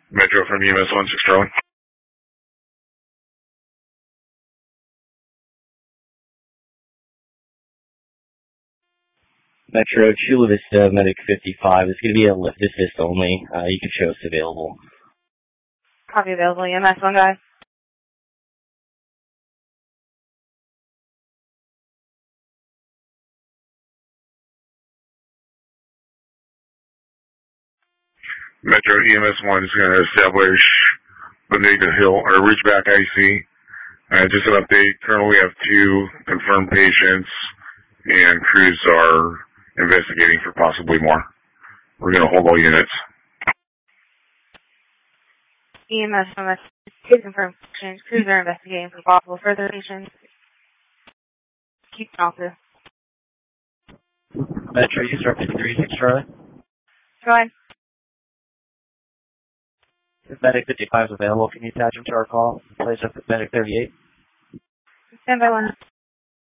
Metro from EMS 16 Charlie. Metro, Chula Vista, Medic 55. It's going to be a lift assist only. You can show us available. Copy available, EMS 1 guy. Metro EMS 1 is going to establish Bonita Hill, or Ridgeback IC. Just an update, currently we have 2 confirmed patients, and crews are investigating for possibly more. We're going to hold all units. EMS 1, 2 confirmed patients. Crews are investigating for possible further patients. Keep talking. Metro, you start 53 Charlie. Go ahead. If Medic 55 is available, can you attach him to our call? Place up at Medic 38. Stand by 1.